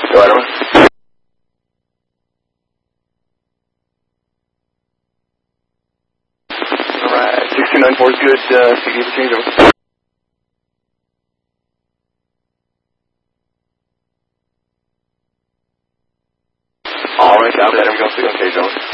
Go ahead, over. Alright, 6294 is good. Give the change over. Alright, copy that. Here we go. 6 on change over.